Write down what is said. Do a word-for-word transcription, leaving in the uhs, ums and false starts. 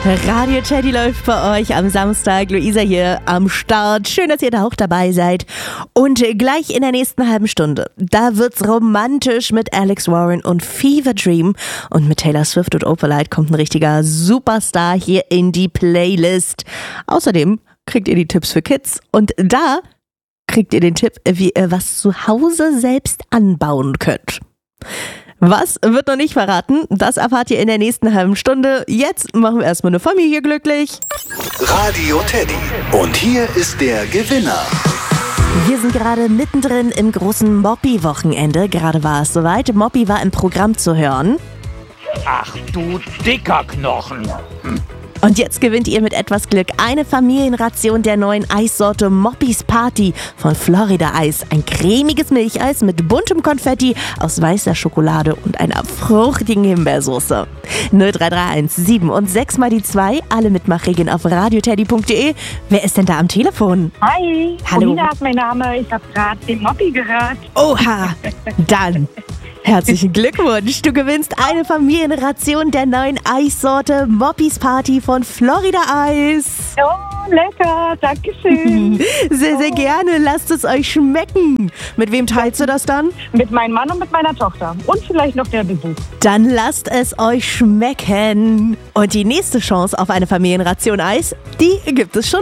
Radio Teddy läuft bei euch am Samstag. Luisa hier am Start. Schön, dass ihr da auch dabei seid. Und gleich in der nächsten halben Stunde, da wird's romantisch mit Alex Warren und Fever Dream. Und mit Taylor Swift und Opalite kommt ein richtiger Superstar hier in die Playlist. Außerdem kriegt ihr die Tipps für Kids. Und da kriegt ihr den Tipp, wie ihr was zu Hause selbst anbauen könnt. Was wird noch nicht verraten? Das erfahrt ihr in der nächsten halben Stunde. Jetzt machen wir erstmal eine Familie glücklich. Radio Teddy. Und hier ist der Gewinner. Wir sind gerade mittendrin im großen Moppi-Wochenende. Gerade war es soweit. Moppi war im Programm zu hören. Ach du dicker Knochen. Hm. Und jetzt gewinnt ihr mit etwas Glück eine Familienration der neuen Eissorte Moppis Party von Florida Eis. Ein cremiges Milcheis mit buntem Konfetti aus weißer Schokolade und einer fruchtigen Himbeersoße. null drei drei eins sieben und sechs mal die zwei. Alle Mitmachregeln auf radioteddy punkt de. Wer ist denn da am Telefon? Hi, Hallo. Romina ist mein Name. Ich habe gerade den Moppi gehört. Oha, dann herzlichen Glückwunsch. Du gewinnst eine Familienration der neuen Eissorte Moppis Party von Florida Eis. Oh, lecker. Dankeschön. Sehr, sehr gerne. Lasst es euch schmecken. Mit wem teilst du das dann? Mit meinem Mann und mit meiner Tochter. Und vielleicht noch der Besuch. Dann lasst es euch schmecken. Und die nächste Chance auf eine Familienration Eis, die gibt es schon